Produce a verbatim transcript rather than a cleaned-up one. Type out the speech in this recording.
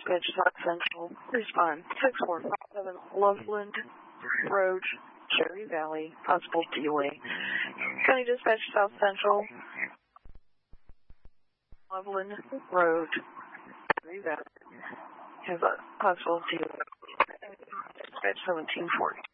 Dispatch South Central. Respond. six four five seven Loveland Road, Cherry Valley. Possible D O A. County Dispatch South Central. Loveland Road, Cherry Valley. Has a possible D O A. Dispatch seventeen forty.